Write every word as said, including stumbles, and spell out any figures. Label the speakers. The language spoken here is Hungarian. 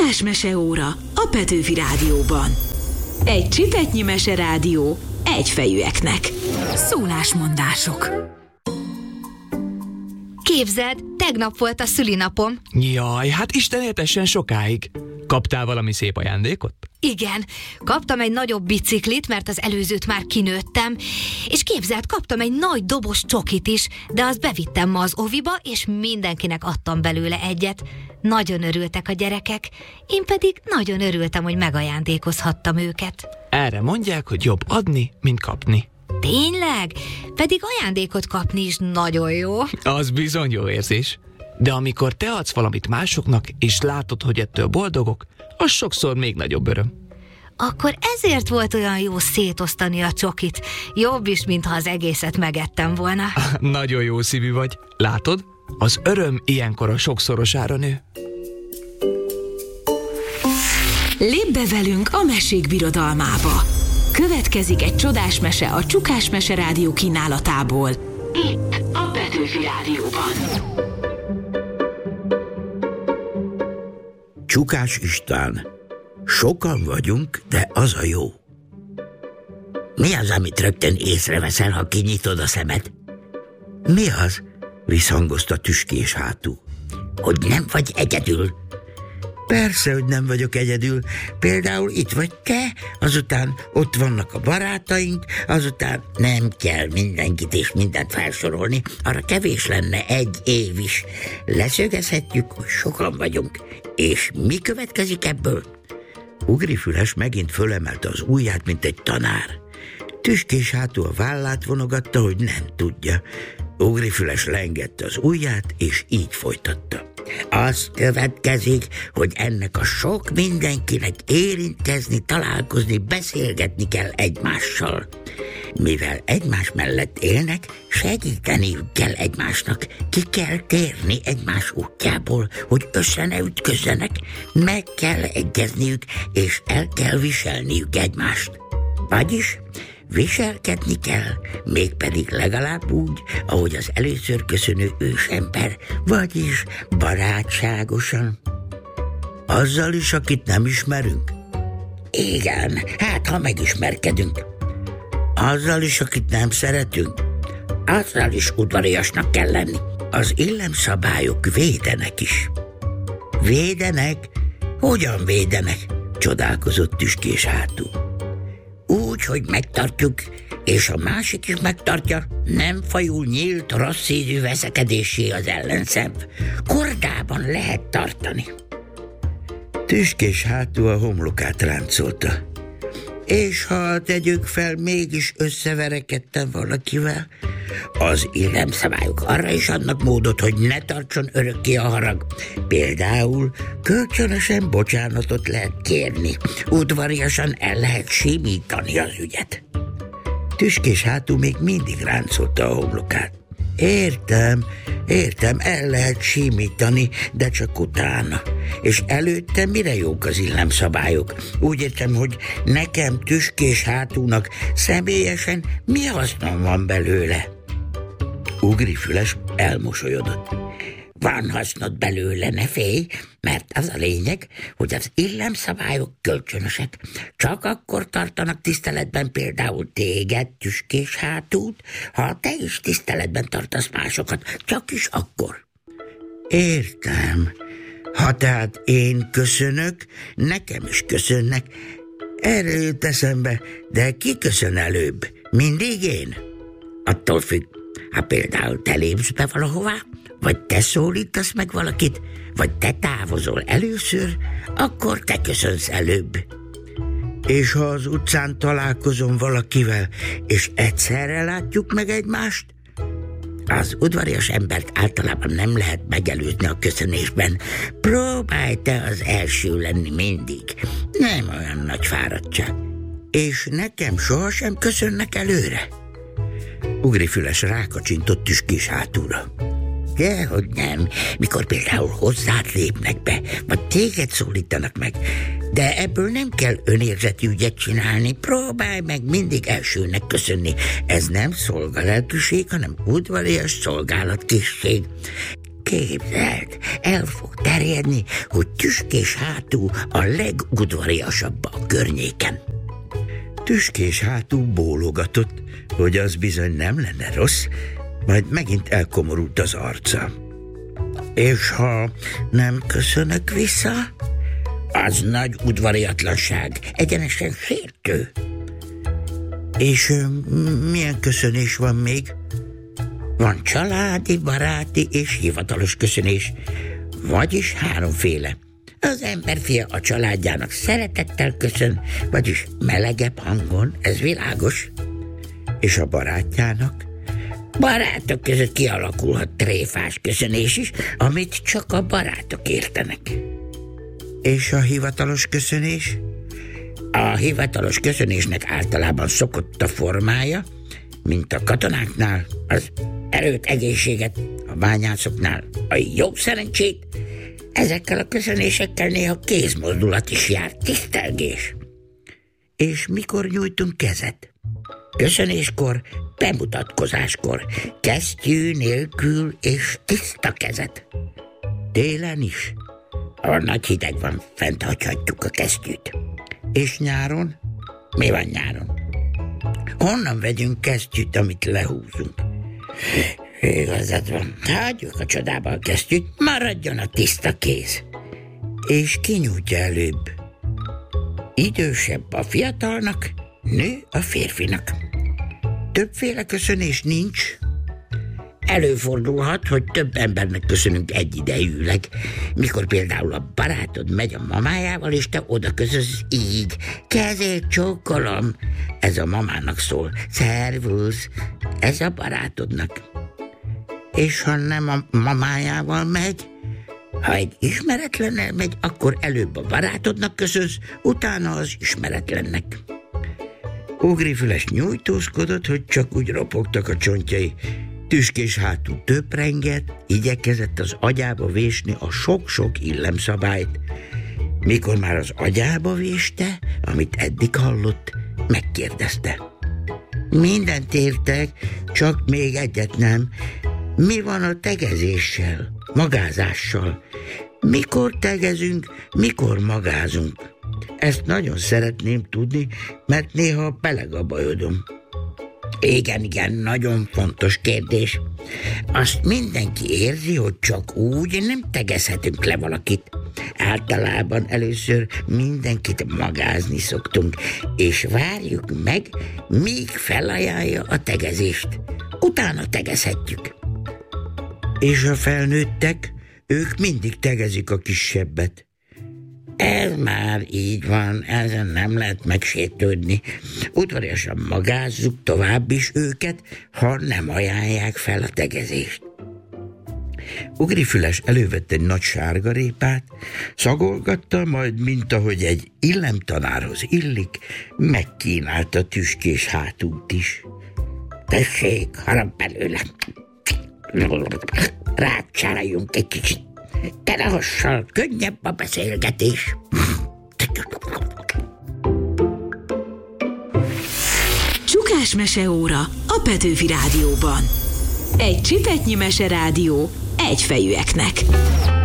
Speaker 1: Csukás meseóra a Petőfi Rádióban. Egy csipetnyi meserádió egyfejűeknek. Szólásmondások.
Speaker 2: Képzeld, tegnap volt a szülinapom.
Speaker 3: Jaj, hát Isten éltessen sokáig. Kaptál valami szép ajándékot?
Speaker 2: Igen, kaptam egy nagyobb biciklit, mert az előzőt már kinőttem, és képzeld, kaptam egy nagy dobos csokit is, de azt bevittem ma az oviba, és mindenkinek adtam belőle egyet. Nagyon örültek a gyerekek, én pedig nagyon örültem, hogy megajándékozhattam őket.
Speaker 3: Erre mondják, hogy jobb adni, mint kapni.
Speaker 2: Tényleg? Pedig ajándékot kapni is nagyon jó.
Speaker 3: Az bizony jó érzés. De amikor te adsz valamit másoknak, és látod, hogy ettől boldogok, az sokszor még nagyobb öröm.
Speaker 2: Akkor ezért volt olyan jó szétosztani a csokit. Jobb is, mintha az egészet megettem volna.
Speaker 3: Nagyon jó szívű vagy. Látod? Az öröm ilyenkor a sokszorosára nő.
Speaker 1: Lépj be velünk a mesék birodalmába. Következik egy csodás mese a Csukás Meserádió kínálatából. Itt a Petőfi Rádióban.
Speaker 4: Csukás István. Sokan vagyunk, de az a jó. Mi az, amit rögtön észreveszel, ha kinyitod a szemed? Mi az? Visszhangozta tüskés hátú. Hogy nem vagy egyedül. Persze, hogy nem vagyok egyedül. Például itt vagy te, azután ott vannak a barátaink, azután nem kell mindenkit és mindent felsorolni, arra kevés lenne egy év is. Leszögezhetjük, hogy sokan vagyunk. És mi következik ebből? Ugrifüles megint fölemelte az ujját, mint egy tanár. Tüskés hátú a vállát vonogatta, hogy nem tudja. Ugrifüles leengedte az ujját, és így folytatta. Az következik, hogy ennek a sok mindenkinek érintkezni, találkozni, beszélgetni kell egymással. Mivel egymás mellett élnek, segíteniük kell egymásnak. Ki kell térni egymás útjából, hogy össze ne ütközzenek. Meg kell egyezniük, és el kell viselniük egymást. Vagyis viselkedni kell, mégpedig legalább úgy, ahogy az először köszönő ősember, vagyis barátságosan. Azzal is, akit nem ismerünk? Igen, hát ha megismerkedünk. Azzal is, akit nem szeretünk? Azzal is udvariasnak kell lenni. Az illemszabályok védenek is. Védenek? Hogyan védenek? Csodálkozott tüskés hátú. Úgy, hogy megtartjuk, és a másik is megtartja, nem fajul nyílt, rossz ízű veszekedésé az ellenszem. Kordában lehet tartani. Tüskés hátú a homlokát ráncolta. És ha tegyük fel, mégis összeverekedtem valakivel, az illemszabályok arra is adnak módot, hogy ne tartson örökké a harag. Például kölcsönösen bocsánatot lehet kérni, udvariasan el lehet simítani az ügyet. Tüskés hátú még mindig ráncolta a homlokát. Értem, értem, el lehet simítani, de csak utána. És előtte mire jók az illemszabályok? Úgy értem, hogy nekem tüskés hátúnak személyesen mi hasznom van belőle? Ugrifüles elmosolyodott. Van hasznod belőle, ne félj, mert az a lényeg, hogy az illemszabályok kölcsönösek. Csak akkor tartanak tiszteletben például téged, tüskés hátút, ha te is tiszteletben tartasz másokat, csak is akkor. Értem. Ha tehát én köszönök, nekem is köszönnek. Erre jut eszembe, de ki köszön előbb? Mindig én? Attól függ. Ha például te lépsz be valahová, vagy te szólítasz meg valakit, vagy te távozol először, akkor te köszönsz előbb. És ha az utcán találkozom valakivel, és egyszerre látjuk meg egymást, az udvarias embert általában nem lehet megelőzni a köszönésben. Próbálj te az első lenni mindig. Nem olyan nagy fáradtság. És nekem sohasem köszönnek előre. Ugrifüles rákacsintott tüskés hátúra. Dehogy nem, mikor például hozzád lépnek be, vagy téged szólítanak meg. De ebből nem kell önérzetű ügyet csinálni, próbálj meg mindig elsőnek köszönni. Ez nem szolgalelkűség, hanem udvarias szolgálatkészség. képzeld, el fog terjedni, hogy tüskés hátú a legudvariasabb a környéken. Tüskés hátú bólogatott, hogy az bizony nem lenne rossz, majd megint elkomorult az arca. És ha nem köszönök vissza, az nagy udvariatlanság, egyenesen sértő. És milyen köszönés van még? Van családi, baráti és hivatalos köszönés, vagyis háromféle. Az emberfia a családjának szeretettel köszön, vagyis melegebb hangon, ez világos. És a barátjának? Barátok között kialakulhat tréfás köszönés is, amit csak a barátok értenek. És a hivatalos köszönés? A hivatalos köszönésnek általában szokott a formája, mint a katonáknál, az erőt, egészséget, a bányászoknál a jó szerencsét. Ezekkel a köszönésekkel néha kézmozdulat is jár, tisztelgés. És mikor nyújtunk kezet? Köszönéskor, bemutatkozáskor, kesztyű nélkül és tiszta kezet. Télen is. A nagy hideg van, fent hagyhatjuk a kesztyűt. És nyáron? Mi van nyáron? Honnan vegyünk kesztyűt, amit lehúzunk? Igazad van, hagyjuk a csodába a kesztyűt, maradjon a tiszta kéz. És ki nyújtja előbb? Idősebb a fiatalnak, nő a férfinak. Többféle köszönés nincs. Előfordulhat, hogy több embernek köszönünk egyidejűleg. Mikor például a barátod megy a mamájával, és te oda köszönsz így. Kezét csókolom. Ez a mamának szól. Szervusz. Ez a barátodnak. És ha nem a mamájával megy, ha egy ismeretlennel megy, akkor előbb a barátodnak köszönsz, utána az ismeretlennek. Ugrifüles nyújtózkodott, hogy csak úgy ropogtak a csontjai. Tüskés hátú töprengett, igyekezett az agyába vésni a sok-sok illemszabályt. Mikor már az agyába véste, amit eddig hallott, megkérdezte. Mindent értek, csak még egyet nem. Mi van a tegezéssel, magázással? Mikor tegezünk, mikor magázunk? Ezt nagyon szeretném tudni, mert néha belegabajodom. Igen, igen, nagyon fontos kérdés. Azt mindenki érzi, hogy csak úgy nem tegezhetünk le valakit. Általában először mindenkit magázni szoktunk, és várjuk meg, míg felajánlja a tegezést. Utána tegezhetjük. És a felnőttek, ők mindig tegezik a kisebbet. Ez már így van, ezen nem lehet megsértődni. Udvariasan magázzuk tovább is őket, ha nem ajánlják fel a tegezést. Ugrifüles elővett egy nagy sárgarépát, szagolgatta, majd, mint ahogy egy illemtanárhoz illik, megkínálta tüskés hátút is. Tessék, harap belőle! Rácsáraljunk egy kicsit. Telehossal könnyebb a beszélgetés.
Speaker 1: Csukás meseóra a Petőfi Rádióban. Egy csipetnyi meserádió egyfejűeknek.